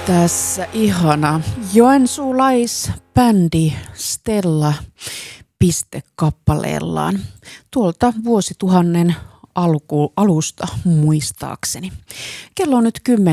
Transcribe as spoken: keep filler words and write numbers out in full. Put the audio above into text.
Tässä ihana joensuulaisbändi Stella pistekappaleellaan tuolta vuosituhannen alku, alusta muistaakseni. Kello on nyt kymmenen